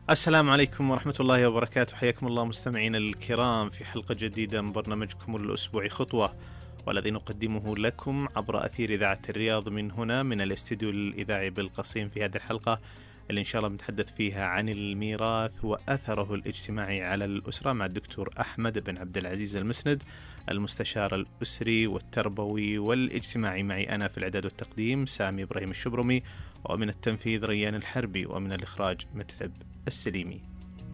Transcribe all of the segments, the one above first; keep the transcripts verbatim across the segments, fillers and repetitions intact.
السلام عليكم ورحمة الله وبركاته. حياكم الله مستمعين الكرام في حلقة جديدة من برنامجكم الأسبوعي خطوة، والذي نقدمه لكم عبر أثير إذاعة الرياض من هنا من الاستديو الإذاعي بالقصيم. في هذه الحلقة اللي إن شاء الله بنتحدث فيها عن الميراث وأثره الاجتماعي على الأسرة مع الدكتور أحمد بن عبد العزيز المسند، المستشار الأسري والتربوي والاجتماعي. معي أنا في الإعداد والتقديم سامي إبراهيم الشبرمي، ومن التنفيذ ريان الحربي، ومن الإخراج متعب السليمي.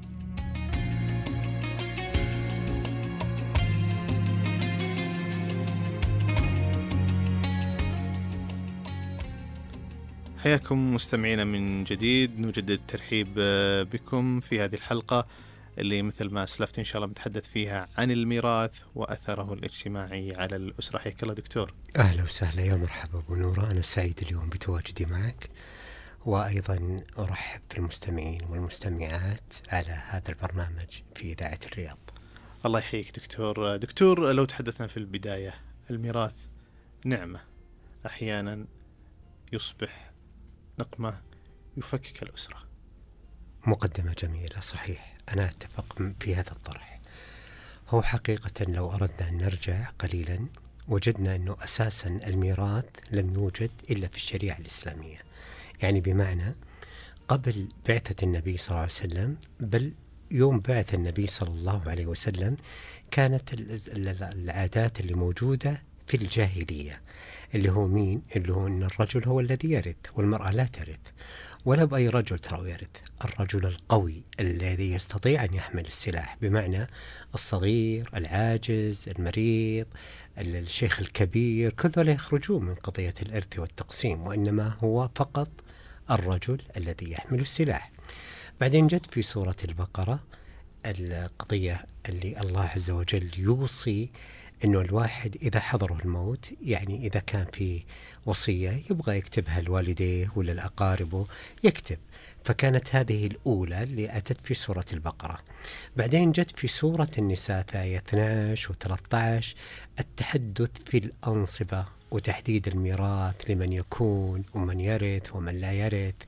حياكم مستمعينا من جديد، نجدد الترحيب بكم في هذه الحلقة اللي مثل ما أسلفت إن شاء الله بنتحدث فيها عن الميراث وأثره الاجتماعي على الأسرة. حياك الله دكتور. أهلا وسهلا، يا مرحبا أبو نورة. أنا سعيد اليوم بتواجدي معك، وأيضا أرحب بالمستمعين والمستمعات على هذا البرنامج في إذاعة الرياض. الله يحييك دكتور. دكتور، لو تحدثنا في البداية، الميراث نعمة أحيانا يصبح نقمة يفكك الأسرة. مقدمة جميلة، صحيح، أنا أتفق في هذا الطرح. هو حقيقة لو أردنا أن نرجع قليلا وجدنا أنه أساسا الميراث لم يوجد إلا في الشريعة الإسلامية، يعني بمعنى قبل بعثة النبي صلى الله عليه وسلم، بل يوم بعث النبي صلى الله عليه وسلم كانت العادات اللي موجودة في الجاهلية اللي هو مين؟ اللي هو أن الرجل هو الذي يرث والمرأة لا ترث، ولا بأي رجل ترى يرث. الرجل القوي الذي يستطيع أن يحمل السلاح، بمعنى الصغير، العاجز، المريض، الشيخ الكبير، كذا يخرجون من قضية الإرث والتقسيم، وإنما هو فقط الرجل الذي يحمل السلاح. بعدين جت في سورة البقرة القضية اللي الله عز وجل يوصي أنه الواحد إذا حضره الموت، يعني إذا كان في وصية يبغى يكتبها لوالديه ولا لأقاربه يكتب، فكانت هذه الأولى اللي أتت في سورة البقرة. بعدين جت في سورة النساء في آية اثني عشر و ثلاثة عشر التحدث في الأنصبة وتحديد الميراث لمن يكون ومن يرث ومن لا يرث.